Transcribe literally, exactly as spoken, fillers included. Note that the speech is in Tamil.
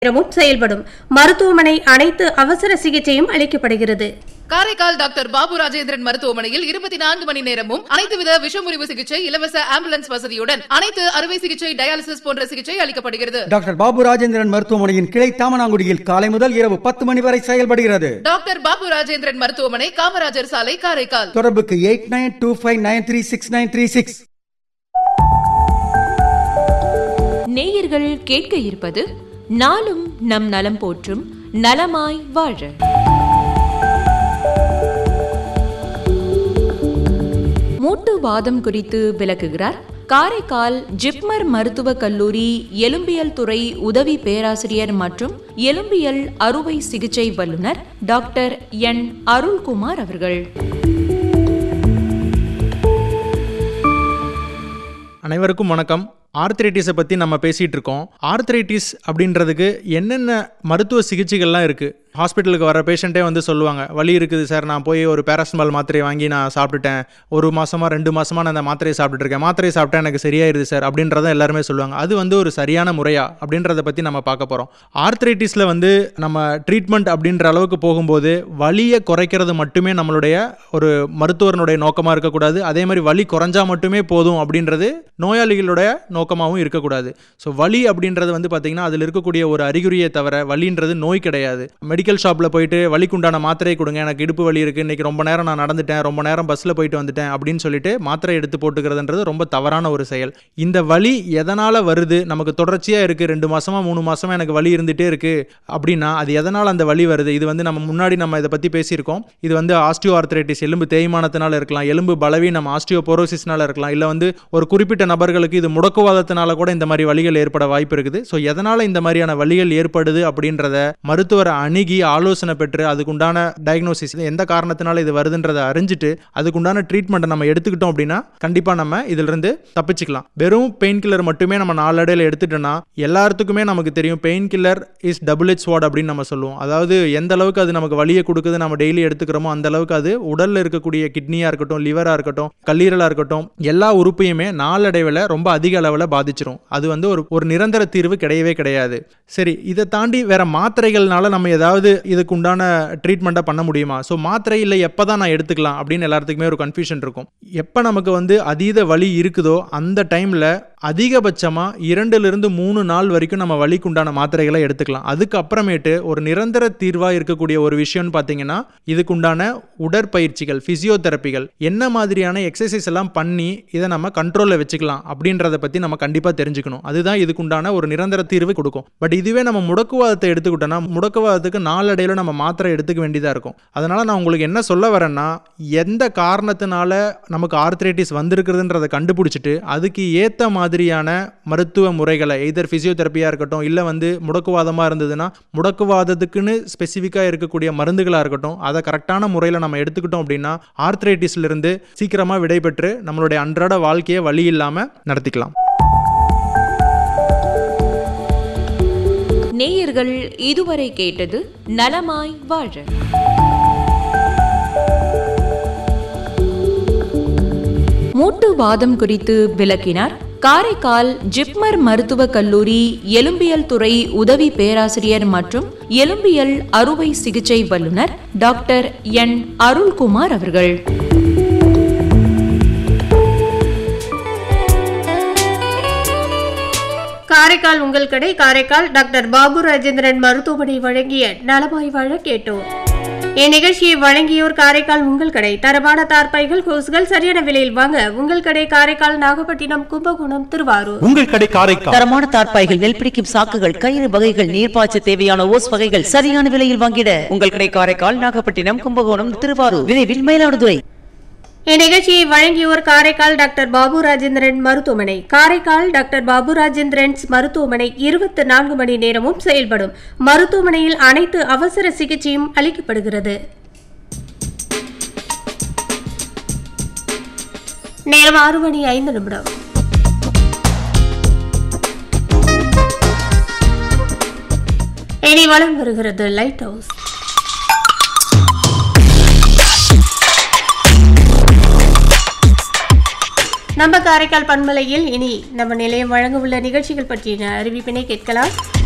நேரமும் செயல்படும் மருத்துவமனை அனைத்து அவசர சிகிச்சையும் அளிக்கப்படுகிறது. காரைக்கால் டாக்டர் பாபு ராஜேந்திரன் மருத்துவமனையில் இருபத்தி நான்கு மணி நேரமும் அனைத்துவித விஷமுறிவு சிகிச்சை, இலவச ஆம்புலன்ஸ் வசதியுடன் அனைத்து அறுவை சிகிச்சை, டயாலிசிஸ் போன்ற சிகிச்சை அளிக்கப்படுகிறது. டாக்டர் பாபு ராஜேந்திரன் மருத்துவமனையின் கிளை தாமனாங்குடியில் காலை முதல் இரவு பத்து மணி வரை செயல்படுகிறது. டாக்டர் பாபு ராஜேந்திரன் மருத்துவமனை, காமராஜர் சாலை, காரைக்கால். தொடர்புக்கு eight nine two five nine three six nine three six. நேயர்கள் கேட்க இருப்பது நாளும் நம் நலம் போற்றும் நலமாய் வாழ. மூட்டு வாதம் குறித்து விளக்குகிறார் காரைக்கால் ஜிப்மர் மருத்துவக் கல்லூரி எலும்பியல் துறை உதவி பேராசிரியர் மற்றும் எலும்பியல் அறுவை சிகிச்சை வல்லுநர் டாக்டர் என் அருள்குமார் அவர்கள். அனைவருக்கும் வணக்கம். ஆர்த்ரைட்டிஸை பற்றி நம்ம பேசிகிட்டு இருக்கோம். ஆர்த்ரைட்டிஸ் அப்படின்றதுக்கு என்னென்ன மருத்துவ சிகிச்சைகள்லாம் இருக்குது? ஹாஸ்பிட்டலுக்கு வர பேஷண்ட்டே வந்து சொல்லுவாங்க, வலி இருக்குது சார், நான் போய் ஒரு பேராசிட்டமால் மாத்திரையை வாங்கி நான் சாப்பிட்டுட்டேன், ஒரு மாதமாக ரெண்டு மாதமாக நான் அந்த மாத்திரையை சாப்பிட்டுருக்கேன், மாத்திரையை சாப்பிட்டா எனக்கு சரியாயிருது சார் அப்படின்றத எல்லாருமே சொல்லுவாங்க. அது வந்து ஒரு சரியான முறையா அப்படின்றத பற்றி நம்ம பார்க்க போகிறோம். ஆர்த்ரைட்டிஸில் வந்து நம்ம ட்ரீட்மெண்ட் அப்படின்ற அளவுக்கு போகும்போது வலியை குறைக்கிறது மட்டுமே நம்மளுடைய ஒரு மருத்துவரனுடைய நோக்கமாக இருக்கக்கூடாது. அதே மாதிரி வலி குறைஞ்சா மட்டுமே போதும் அப்படின்றது நோயாளிகளுடைய நோக்கமாகவும் இருக்கக்கூடாது. ஸோ வலி அப்படின்றது வந்து பார்த்திங்கன்னா அதில் இருக்கக்கூடிய ஒரு அறிகுறியை தவிர வலின்றது நோய் கிடையாது. மெடிக்கல் ஷாப்பில் போயிட்டு வலிக்குண்டான மாத்திரை கொடுங்க, எனக்கு இடுப்பு வலி இருக்குது, இன்றைக்கி ரொம்ப நேரம் நான் நடந்துட்டேன், ரொம்ப நேரம் பஸ்ஸில் போயிட்டு வந்துட்டேன் அப்படின்னு சொல்லிட்டு மாத்திரை எடுத்து போட்டுக்கிறதுன்றது ரொம்ப தவறான ஒரு செயல். இந்த வலி எதனால் வருது, நமக்கு தொடர்ச்சியாக இருக்குது, ரெண்டு மாதமாக மூணு மாதமாக எனக்கு வலி இருந்துகிட்டே இருக்குது அப்படின்னா அது எதனால் அந்த வலி வருது? இது வந்து நம்ம முன்னாடி நம்ம இதை பற்றி பேசியிருக்கோம். இது வந்து ஆஸ்டியோ ஆர்த்ரைட்டிஸ், எலும்பு தேய்மானத்தினால இருக்கலாம், எலும்பு பலவீனம் ஆஸ்டியோபோரோசிஸ்னால இருக்கலாம், இல்லை வந்து ஒரு குறிப்பிட்ட நபர்களுக்கு இது முடக்குவாதத்தினால கூட இந்த மாதிரி வலிகள் ஏற்பட வாய்ப்பு இருக்குது. ஸோ எதனால் இந்த மாதிரியான வலிகள் ஏற்படுது அப்படின்றத மருத்துவரை அணுகி ஆலோசனை பெற்று அதுக்குண்டான டயக்னோசிஸ், எந்த காரணத்தினால இது வருதுன்றதை அறிஞ்சிட்டு அதுக்குண்டான ட்ரீட்மெண்ட்டை நம்ம எடுத்துக்கிட்டோம் அப்படின்னா கண்டிப்பாக நம்ம இதிலிருந்து தப்பிச்சுக்கலாம். வெறும் பெயின் கில்லர் மட்டுமே நம்ம நாளடைவில் எடுத்துட்டோம்னா எல்லாத்துக்குமே நமக்கு தெரியும் pain killer is double edge sword அப்படின்னு நம்ம சொல்லுவோம். அதாவது எந்த அளவுக்கு அது நமக்கு வலியை கொடுக்குது, நம்ம டெய்லி எடுத்துக்கிறோமோ அந்த அளவுக்கு அது உடலில் இருக்கக்கூடிய கிட்னியாக இருக்கட்டும், லிவராக இருக்கட்டும், கல்லீரலாக இருக்கட்டும், எல்லா உறுப்பையுமே நாளடைவில் ரொம்ப அதிக அளவில் பாதிச்சிரும். அது வந்து ஒரு ஒரு நிரந்தர தீர்வு கிடையவே கிடையாது. சரி, இதை தாண்டி வேற மாத்திரைகள்னால நம்ம ஏதாவது இதுக்கு உண்டான ட்ரீட்மெண்ட்டை பண்ண முடியுமா? ஸோ மாத்திரை இல்லை எப்போ தான் நான் எடுத்துக்கலாம் அப்படின்னு எல்லாத்துக்குமே ஒரு கன்ஃபியூஷன் இருக்கும். எப்போ நமக்கு வந்து அதீத வலி இருக்குதோ அந்த டைமில் அதிகபட்சமாக இரண்டுலேருந்து மூணு நாள் வரைக்கும் நம்ம வலிக்கு உண்டான மாத்திரைகளை எடுத்துக்கலாம். அதுக்கப்புறமேட்டு ஒரு நிரந்தர தீர்வாக இருக்கக்கூடிய ஒரு விஷயம்னு பார்த்தீங்கன்னா இதுக்குண்டான உடற்பயிற்சிகள், ஃபிசியோதெரப்பிகள், என்ன மாதிரியான எக்ஸசைஸ் எல்லாம் பண்ணி இதை நம்ம கண்ட்ரோலில் வச்சுக்கலாம் அப்படின்றத பற்றி நம்ம கண்டிப்பாக தெரிஞ்சுக்கணும். அதுதான் இதுக்குண்டான ஒரு நிரந்தர தீர்வு கொடுக்கும். பட் இதுவே நம்ம முடக்குவாதத்தை எடுத்துக்கிட்டோன்னா முடக்குவாதத்துக்கு நாளடைவில் நம்ம மாத்திரை எடுத்துக்க வேண்டியதாக இருக்கும். அதனால் நான் உங்களுக்கு என்ன சொல்ல வரேன்னா, எந்த காரணத்தினால நமக்கு ஆர்த்ரைட்டிஸ் வந்திருக்கிறதுன்றதை கண்டுபிடிச்சிட்டு அதுக்கு ஏற்ற மாதிரியான மருத்துவ முறைகளை, எய்தர் ஃபிசியோதெரப்பியாக இருக்கட்டும், இல்லை வந்து முடக்குவாதமாக இருந்ததுன்னா முடக்குவாதத்துக்குன்னு ஸ்பெசிஃபிக்காக இருக்கக்கூடிய மருந்துகளாக இருக்கட்டும், அதை கரெக்டான முறையில் நம்ம எடுத்துக்கிட்டோம் அப்படின்னா ஆர்த்ரைட்டிஸ்லேருந்து சீக்கிரமாக விடைபெற்று நம்மளுடைய அன்றாட வாழ்க்கையை வலி இல்லாமல் நடத்திக்கலாம். நேயர்கள் இதுவரை கேட்டது நலமாய் வாழ. மூட்டு வாதம் குறித்து விளக்கினார் காரைக்கால் ஜிப்மர் மருத்துவக் கல்லூரி எலும்பியல் துறை உதவி பேராசிரியர் மற்றும் எலும்பியல் அறுவை சிகிச்சை வல்லுநர் டாக்டர் என் அருள்குமார் அவர்கள். காரைக்கால் உங்கள் கடை காரைக்கால் டாக்டர் பாபு ராஜேந்திரன் மருத்துவமனை வழங்கிய நலமாய் வாழ கேட்டோம். இந்நிகழ்ச்சியை வழங்கியோர் காரைக்கால் உங்கள் கடை. தரமான தார்பாய்கள், ஹோஸ்கள் சரியான விலையில் வாங்க உங்கள் கடை காரைக்கால், நாகப்பட்டினம், கும்பகோணம், திருவாரூர். உங்கள் கடை காரைக்கால். தரமான தார்பாய்கள், நெல் பிடிக்கும் சாக்குகள், கயிறு வகைகள், நீர்ப்பாய்ச்ச தேவையான ஓஸ் வகைகள் சரியான விலையில் வாங்கிட உங்கள் கடை காரைக்கால், நாகப்பட்டினம், கும்பகோணம், திருவாரூர். விரைவில் மயிலாடுதுறை. இந்நிகழ்ச்சியை வழங்கியோர் காரைக்கால் டாக்டர் பாபு ராஜேந்திரன் மருத்துவமனை. காரைக்கால் டாக்டர் பாபு ராஜேந்திரன் மருத்துவமனை இருபத்தி நான்கு மணி நேரமும் செயல்படும் மருத்துவமனையில் அனைத்து அவசர சிகிச்சையும் அளிக்கப்படுகிறது. நேரம் ஆறு மணி ஐந்து நிமிடம். இனி வலம் வருகிறது லைட் ஹவுஸ். நம்ம காரைக்கால் பண்பலையில் இனி நம்ம நிலையம் வழங்க உள்ள நிகழ்ச்சிகள் பற்றிய அறிவிப்பினை கேட்கலாம்.